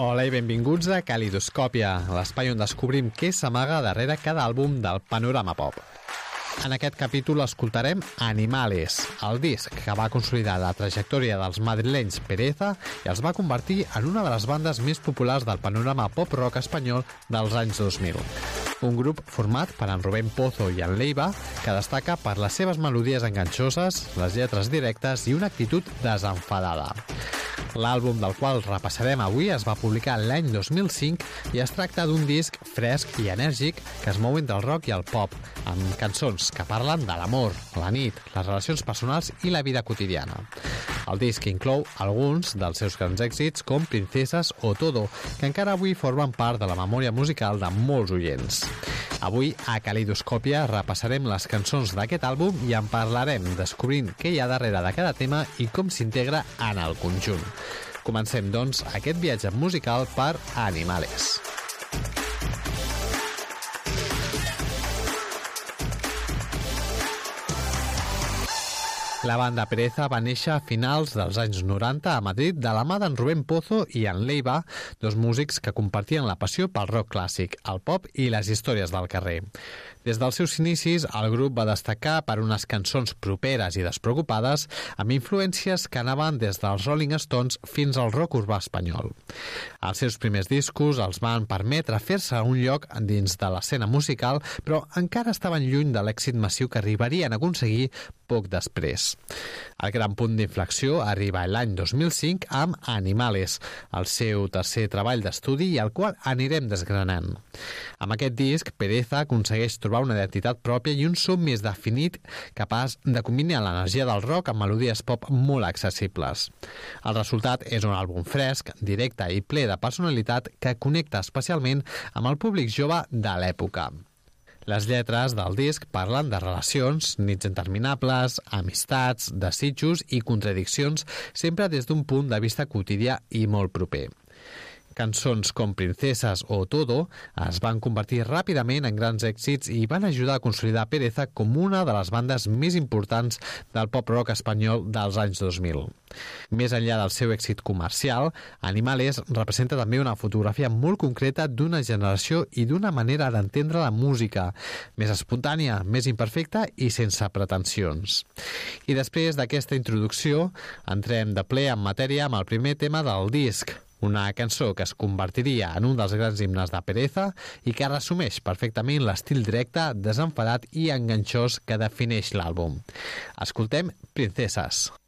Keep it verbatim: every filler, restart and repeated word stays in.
Hola i benvinguts a Calidoscòpia, l'espai on descobrim què s'amaga darrere cada àlbum del panorama pop. En aquest capítol escoltarem Animales, el disc que va consolidar la trajectòria dels madrilenys Pereza i els va convertir en una de les bandes més populars del panorama pop-rock espanyol dels anys dos mil. Un grup format per en Rubén Pozo i en Leiva, que destaca per les seves melodies enganxoses, les lletres directes i una actitud desenfadada. L'àlbum del qual repassarem avui es va publicar l'any dos mil cinc i es tracta d'un disc fresc i enèrgic que es mou entre el rock i el pop, amb cançons que parlen de l'amor, la nit, les relacions personals i la vida quotidiana. El disc inclou alguns dels seus grans èxits com Princeses o Todo, que encara avui formen part de la memòria musical de molts oients. Avui, a Calidoscòpia, repassarem les cançons d'aquest àlbum i en parlarem, descobrint què hi ha darrere de cada tema i com s'integra en el conjunt. Comencem, doncs, aquest viatge musical per Animales. La banda Pereza va néixer a finals dels anys noranta a Madrid de la mà d'en Rubén Pozo i en Leiva, dos músics que compartien la passió pel rock clàssic, el pop i les històries del carrer. Des dels seus inicis, el grup va destacar per unes cançons properes i despreocupades amb influències que anaven des dels Rolling Stones fins al rock urbà espanyol. Els seus primers discos els van permetre fer-se un lloc dins de l'escena musical, però encara estaven lluny de l'èxit massiu que arribarien a aconseguir poc després. El gran punt d'inflexió arriba l'any dos mil cinc amb Animales, el seu tercer treball d'estudi i el qual anirem desgranant. Amb aquest disc, Pereza aconsegueix trobar una identitat pròpia i un so més definit capaç de combinar l'energia del rock amb melodies pop molt accessibles. El resultat és un àlbum fresc, directe i ple de personalitat que connecta especialment amb el públic jove de l'època. Les lletres del disc parlen de relacions, nits interminables, amistats, desitjos i contradiccions, sempre des d'un punt de vista quotidià i molt proper. Cançons com Princeses o Todo es van convertir ràpidament en grans èxits i van ajudar a consolidar Pereza com una de les bandes més importants del pop-rock espanyol dels anys dos mil. Més enllà del seu èxit comercial, Animales representa també una fotografia molt concreta d'una generació i d'una manera d'entendre la música, més espontània, més imperfecta i sense pretensions. I després d'aquesta introducció, entrem de ple en matèria amb el primer tema del disc, una cançó que es convertiria en un dels grans himnes de Pereza i que resumeix perfectament l'estil directe, desenfadat i enganxós que defineix l'àlbum. Escoltem Princeses.